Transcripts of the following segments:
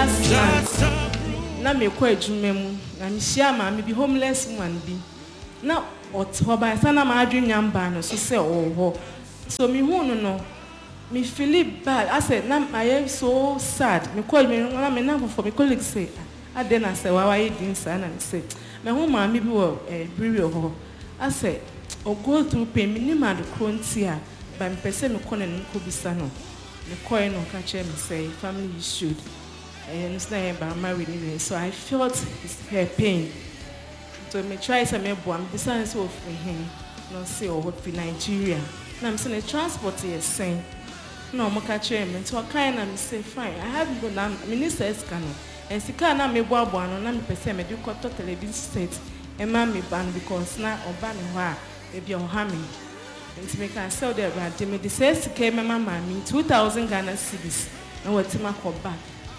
last month. Na me kwa adwuma mu na me hia ma me bi homeless woman bi. Na oto ba sana ma adwen nyamba no so se owo. So me hu no me feel bad. I said na I am so sad. Me call me na me na for me colleague say ade na say wa ye din sa na me say me hu ma me bi wo brewery ho. I said o go through pain me ni ma de krontia ba me pese me kɔ na nko bisa no. Me call no ka che me say family issued. And it's not about married anyway. So I felt her pain. So I try some more. I'm deciding to offer him. No say or what for Nigeria. Now I'm saying the transport is saying. No, I'm catching him. So I kind of say fine. I have gone down. Minister is coming. And she can't na me boa boa no na me pese me do koto television state. And man me ban because now or ban wa maybe on harming. And to make I sell there right. They me the says came my mommy 2,000 Ghana cedis. And what to call back.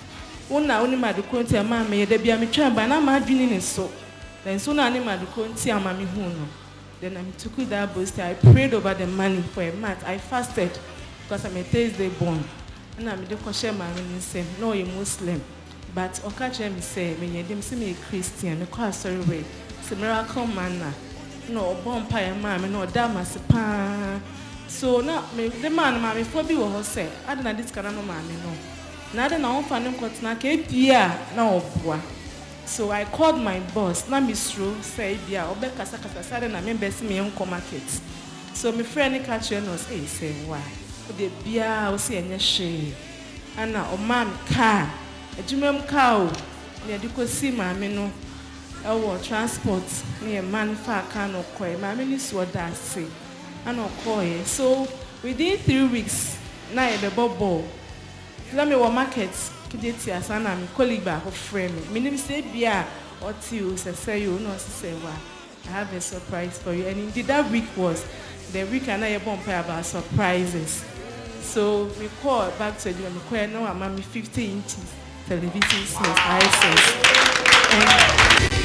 Una only ma do konti ama me de bia me twan ba na ma adwini ne so then so na ni ma do konti ama me hu no then I took that boost. I prayed over the money for a month. I fasted because I'm a Thursday born and I me de ko share ma me say no you Muslim but okache me say me dem say me Christian me call sorry way say miracle man na no bon pa ya ma me no da masipa so na me the man ma me for bi wo ho say adena this kana no ma me no. Nada na on fanim kotna ke bia na obua. So I called my boss, na Mr. say bia obe kasa sare na me besi me enko market. So my friend catch us say why. The bia o say enye hwe. Ana o man car. Adwumam car o. Ne de kosi ma me no. Ewo transport ne man fa car no koi. Ma me ni so da say. Ana koi. So within 3 weeks na e be bobo. Let me market kideti asana mi colleague ba ho frame me nim say bia oti o say you no say wa I have a surprise for you and indeed that week was the week and I bomb about surprises. So we call back to you and we call now I'm 50 inches television set.